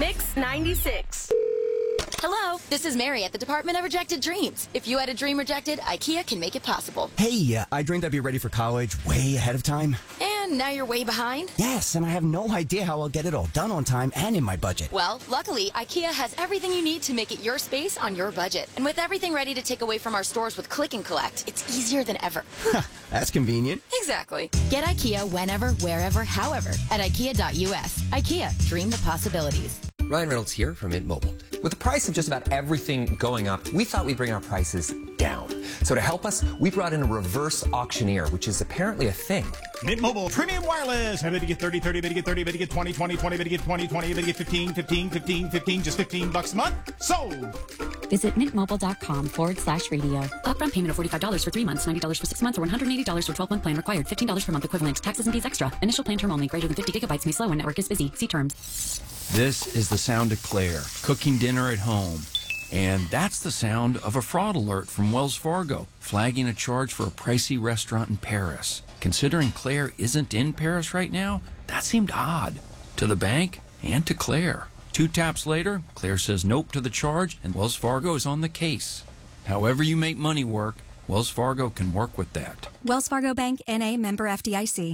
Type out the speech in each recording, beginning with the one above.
Mix 96. Hello, this is Mary at the Department of Rejected Dreams. If you had a dream rejected, IKEA can make it possible. Hey, I dreamed I'd be ready for college way ahead of time. And now you're way behind? Yes, and I have no idea how I'll get it all done on time and in my budget. Well, luckily, IKEA has everything you need to make it your space on your budget. And with everything ready to take away from our stores with Click and Collect, it's easier than ever. That's convenient. Exactly. Get IKEA whenever, wherever, however at IKEA.us. IKEA, dream the possibilities. Ryan Reynolds here from Mint Mobile. With the price of just about everything going up, we thought we'd bring our prices down. So to help us, we brought in a reverse auctioneer, which is apparently a thing. Mint Mobile Premium Wireless. I bet you get 30, 30, bet you get 30, bet you get 20, 20, 20, bet you get 20, 20, bet you get 15, 15, 15, 15, just $15 a month. Sold! Visit mintmobile.com/radio. Upfront payment of $45 for 3 months, $90 for 6 months, or $180 for 12-month plan required. $15 per month equivalent. Taxes and fees extra. Initial plan term only. Greater than 50 gigabytes may slow when network is busy. See terms. This is the sound of Claire, cooking dinner at home. And that's the sound of a fraud alert from Wells Fargo, flagging a charge for a pricey restaurant in Paris. Considering Claire isn't in Paris right now, that seemed odd. To the bank and to Claire. 2 taps later, Claire says nope to the charge, and Wells Fargo is on the case. However you make money work, Wells Fargo can work with that. Wells Fargo Bank, N.A., member FDIC.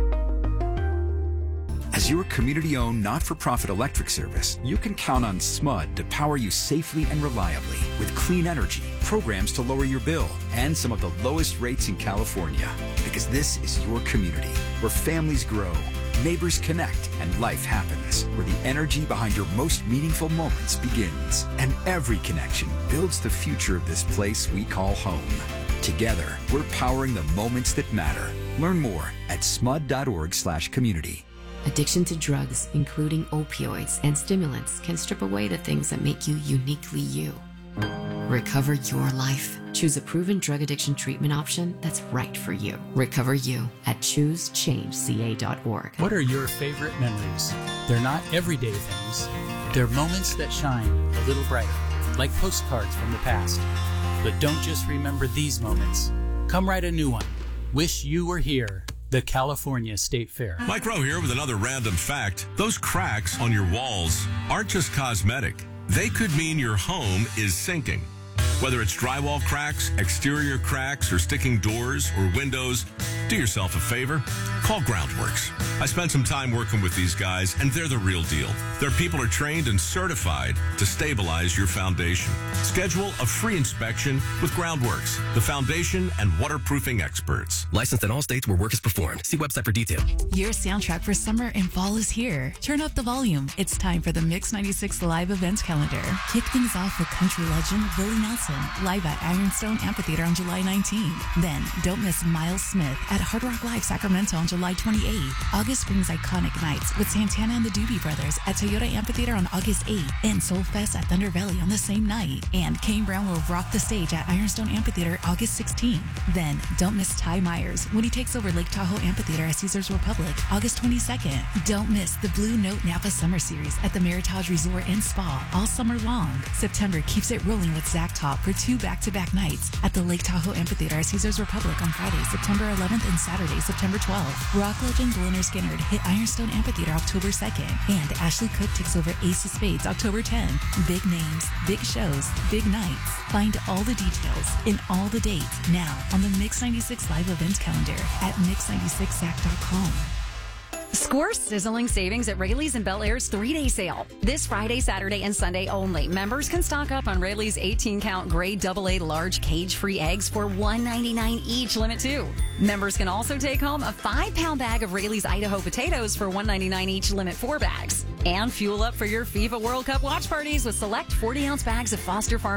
As your community-owned, not-for-profit electric service, you can count on SMUD to power you safely and reliably with clean energy, programs to lower your bill, and some of the lowest rates in California. Because this is your community, where families grow, neighbors connect, and life happens, where the energy behind your most meaningful moments begins. And every connection builds the future of this place we call home. Together, we're powering the moments that matter. Learn more at smud.org/community. Addiction to drugs, including opioids and stimulants, can strip away the things that make you uniquely you. Recover your life. Choose a proven drug addiction treatment option that's right for you. Recover you at choosechangeca.org. What are your favorite memories? They're not everyday things. They're moments that shine a little brighter, like postcards from the past. But don't just remember these moments. Come write a new one. Wish you were here. The California State Fair. Mike Rowe here with another random fact. Those cracks on your walls aren't just cosmetic. They could mean your home is sinking. Whether it's drywall cracks, exterior cracks, or sticking doors or windows, do yourself a favor. Call Groundworks. I spent some time working with these guys, and they're the real deal. Their people are trained and certified to stabilize your foundation. Schedule a free inspection with Groundworks, the foundation and waterproofing experts. Licensed in all states where work is performed. See website for detail. Your soundtrack for summer and fall is here. Turn up the volume. It's time for the Mix 96 live events calendar. Kick things off with country legend Willie Nelson, live at Ironstone Amphitheater on July 19. Then, don't miss Miles Smith at Hard Rock Live Sacramento on July 28. August brings iconic nights with Santana and the Doobie Brothers at Toyota Amphitheater on August 8. And Soul Fest at Thunder Valley on the same night. And Kane Brown will rock the stage at Ironstone Amphitheater August 16. Then, don't miss Ty Myers when he takes over Lake Tahoe Amphitheater at Caesars Republic August 22nd. Don't miss the Blue Note Napa Summer Series at the Meritage Resort and Spa all summer long. September keeps it rolling with Zach Top for 2 back-to-back nights at the Lake Tahoe Amphitheater at Caesars Republic on Friday, September 11th and Saturday, September 12th. Rock legend Leonard Skinner hit Ironstone Amphitheater October 2nd. And Ashley Cook takes over Ace of Spades October 10. Big names, big shows, big nights. Find all the details and all the dates now on the Mix 96 live events calendar at mix96sac.com. Score sizzling savings at Rayleigh's and Bel Air's 3-day sale. This Friday, Saturday, and Sunday only. Members can stock up on Rayleigh's 18-count grade AA large cage-free eggs for $1.99 each, limit 2. Members can also take home a 5-pound bag of Rayleigh's Idaho potatoes for $1.99 each, limit 4 bags. And fuel up for your FIFA World Cup watch parties with select 40-ounce bags of Foster Farms